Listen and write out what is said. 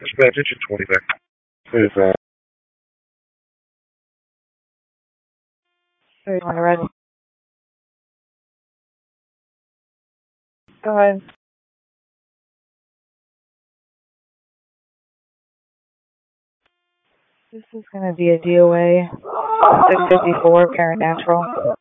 Just pay attention, 20 back. Is, So you want to read? Go ahead. This is going to be a DOA 654 parent natural.